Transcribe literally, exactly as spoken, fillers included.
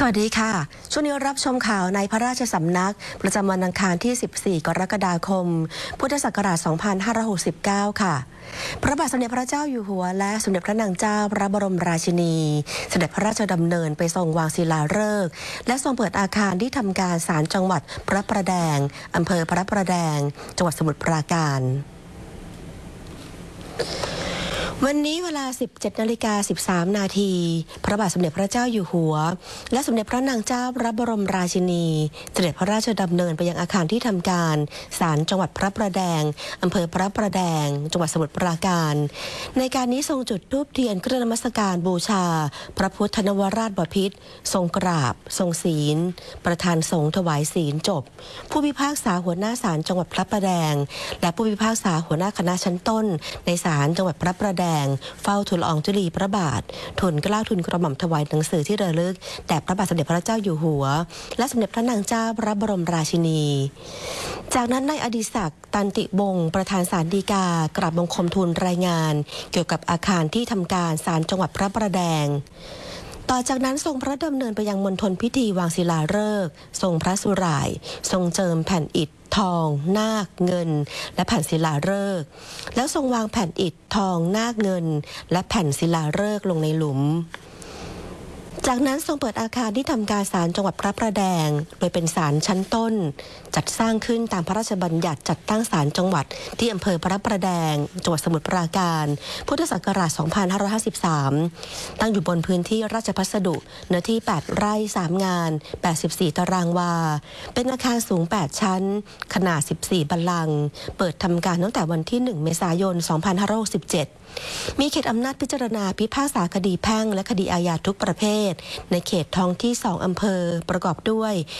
วัสดีค่ะช่วงนี้รับชมข่าวในพระราชสำนักประจำวันอังคารที่ สิบสี่ กรกฎาคม พุทธศักราช สองพันห้าร้อยหกสิบเก้า ค่ะ พระบาทสมเด็จพระเจ้าอยู่หัวและสมเด็จพระนางเจ้าพระบรมราชินีเสด็จพระราชดำเนินไปทรงวางศิลาฤกษ์และทรงเปิดอาคารที่ทำการศาลจังหวัดพระประแดงอำเภอพระประแดงจังหวัดสมุทรปราการวันนี้เวลา สิบเจ็ดนาฬิกาสิบสาม นาทีพระบาทสมเด็จพระเจ้าอยู่หัวและสมเด็จพระนางเจ้าพระบรมราชินีเสด็จพระราชดำเนินไปยังอาคารที่ทำการศาลจังหวัดพระประแดงอำเภอพระประแดงจังหวัดสมุทรปราการในการนี้ทรงจุดธูปเทียนเครื่องนมัสการบูชาพระพุทธนวราชบพิตรทรงกราบทรงศีลประธานสงฆ์ถวายศีลจบผู้พิพากษาหัวหน้าศาลจังหวัดพระประแดงและผู้พิพากษาหัวหน้าคณะชั้นต้นในศาลจังหวัดพระประแดงเฝ้าทูลละอองธุลีพระบาททูลเกล้าทูลกระหม่อมถวายหนังสือที่ระลึกแด่พระบาทสมเด็จพระเจ้าอยู่หัวและสมเด็จพระนางเจ้าพระบรมราชินีจากนั้นนายอดิศักดิ์ตันติวงศ์ประธานศาลฎีกากราบบังคมทูลรายงานเกี่ยวกับอาคารที่ทำการศาลจังหวัดพระประแดงต่อจากนั้นทรงพระดำเนินไปยังมณฑลพิธีวางศิลาฤกษ์ทรงพระสุร่ายทรงเจิมแผ่นอิฐทองนาคเงินและแผ่นศิลาฤกษ์แล้วทรงวางแผ่นอิฐทองนาคเงินและแผ่นศิลาฤกษ์ลงในหลุมจากนั้นทรงเปิดอาคารที่ทำการศาลจังหวัดพระประแดงโดยเป็นศาลชั้นต้นจัดสร้างขึ้นตามพระราชบัญญัติจัดตั้งศาลจังหวัดที่อำเภอพระประแดงจังหวัดสมุทรปราการพุทธศักราช สองพันห้าร้อยห้าสิบสาม ตั้งอยู่บนพื้นที่ราชพัสดุเนื้อที่ แปด ไร่ สาม งาน แปดสิบสี่ ตารางวาเป็นอาคารสูง แปด ชั้นขนาด สิบสี่ บัลลังก์เปิดทำการตั้งแต่วันที่ หนึ่ง เมษายน สองพันห้าร้อยหกสิบเจ็ดมีเขตอำนาจพิจารณาพิพากษาคดีแพ่งและคดีอาญาทุกประเภทในเขตท้องที่สองอำเภอประกอบด้วย